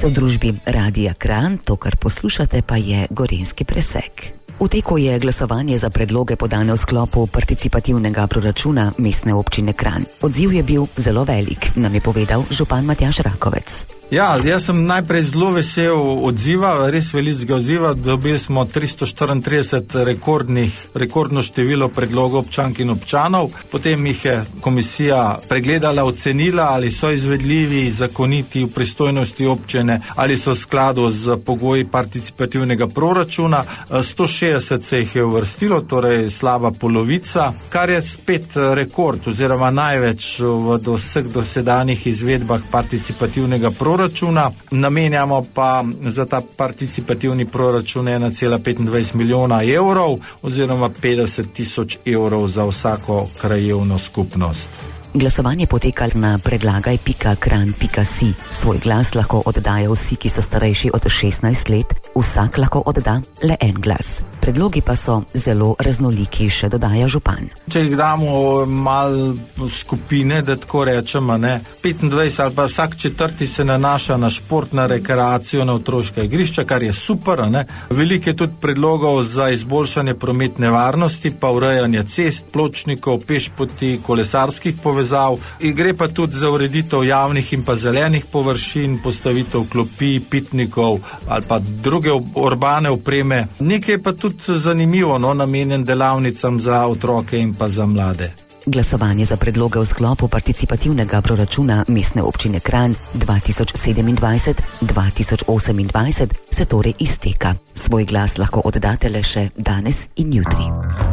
Ste v družbi Radia Kranj, to, kar poslušate, pa je Gorenjski presek. V teku je glasovanje za predloge podane v sklopu participativnega proračuna Mestne občine Kranj. Odziv je bil zelo velik, nam je povedal župan Matjaž Rakovec. Ja, jaz sem najprej zelo vesel odziva, res velikega odziva. Dobili smo 334 rekordno število predlogov občank in občanov. Potem jih je komisija pregledala, ocenila, ali so izvedljivi, zakoniti v pristojnosti občine, ali so v skladu z pogoji participativnega proračuna. 160 se jih je uvrstilo, torej slaba polovica, kar je spet rekord oziroma največ v vseh dosedanjih izvedbah participativnega proračuna. Namenjamo pa za ta participativni proračun 1,25 milijona evrov oziroma 50.000 evrov za vsako krajevno skupnost. Glasovanje poteka na predlagaj.kranj.si. Svoj glas lahko oddajo vsi, ki so starejši od 16 let, vsak lahko odda le en glas. Predlogi pa so zelo raznoliki, še dodaja župan. Če jih damo malo skupine, da tako rečemo, 25 ali pa vsak četrti se nanaša na šport, na rekreacijo, na otroška igrišča, kar je super. Veliko je tudi predlogov za izboljšanje prometne varnosti, pa urejanje cest, pločnikov, pešpoti, kolesarskih povezav. Gre pa tudi za ureditev javnih in pa zelenih površin, postavitev klopi, pitnikov ali pa druge urbane opreme. Nekaj je pa tudi zanimivo, namenjen delavnicam za otroke in pa za mlade. Glasovanje za predloge v sklopu participativnega proračuna Mestne občine Kranj 2027-2028 se torej izteka. Svoj glas lahko oddate le še danes in jutri.